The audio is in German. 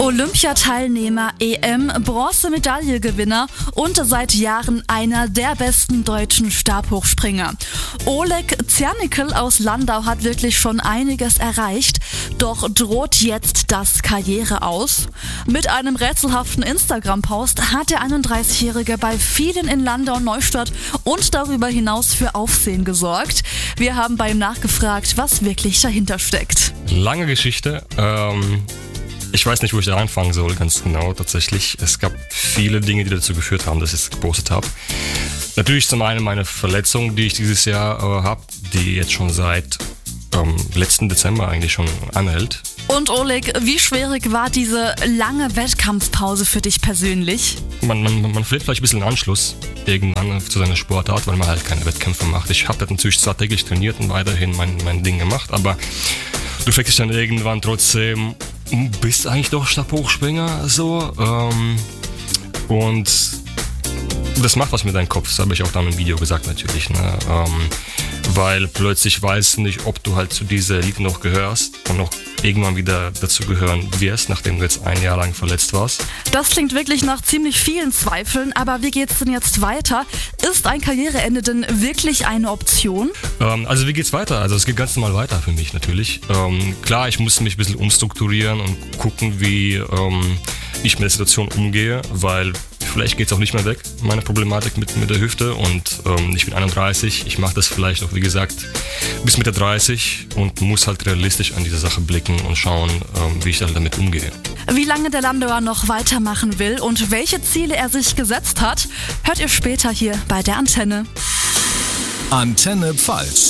Olympiateilnehmer, EM-Bronzemedaillegewinner und seit Jahren einer der besten deutschen Stabhochspringer. Oleg Zernickel aus Landau hat wirklich schon einiges erreicht, doch droht jetzt das Karriere aus? Mit einem rätselhaften Instagram-Post hat der 31-Jährige bei vielen in Landau-Neustadt und darüber hinaus für Aufsehen gesorgt. Wir haben bei ihm nachgefragt, was wirklich dahinter steckt. Lange Geschichte. Ich weiß nicht, wo ich da anfangen soll, ganz genau tatsächlich. Es gab viele Dinge, die dazu geführt haben, dass ich es gepostet habe. Natürlich zum einen meine Verletzung, die ich dieses Jahr habe, die jetzt schon seit letzten Dezember eigentlich schon anhält. Und Oleg, wie schwierig war diese lange Wettkampfpause für dich persönlich? Man verliert vielleicht ein bisschen den Anschluss irgendwann zu seiner Sportart, weil man halt keine Wettkämpfe macht. Ich habe natürlich zwar täglich trainiert und weiterhin mein Ding gemacht, aber du fragst dich dann irgendwann trotzdem, bist eigentlich doch Stabhochspringer so? Und das macht was mit deinem Kopf, das habe ich auch dann im Video gesagt natürlich, ne? Weil plötzlich weißt du nicht, ob du halt zu dieser Elite noch gehörst und noch irgendwann wieder dazu gehören wirst, nachdem du jetzt ein Jahr lang verletzt warst. Das klingt wirklich nach ziemlich vielen Zweifeln, aber wie geht's denn jetzt weiter? Ist ein Karriereende denn wirklich eine Option? Also wie geht's weiter? Also es geht ganz normal weiter für mich natürlich. Klar, ich muss mich ein bisschen umstrukturieren und gucken, wie ich mit der Situation umgehe, weil vielleicht geht es auch nicht mehr weg, meine Problematik mit der Hüfte, und ich bin 31, ich mache das vielleicht auch, wie gesagt, bis Mitte 30 und muss halt realistisch an diese Sache blicken und schauen, wie ich dann damit umgehe. Wie lange der Landauer noch weitermachen will und welche Ziele er sich gesetzt hat, hört ihr später hier bei der Antenne. Antenne Pfalz.